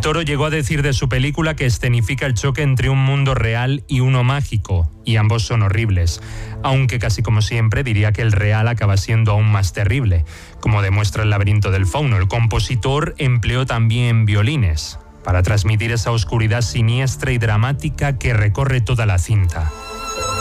Toro llegó a decir de su película que escenifica el choque entre un mundo real y uno mágico, y ambos son horribles, aunque casi como siempre diría que el real acaba siendo aún más terrible, como demuestra El laberinto del fauno. El compositor empleó también violines para transmitir esa oscuridad siniestra y dramática que recorre toda la cinta.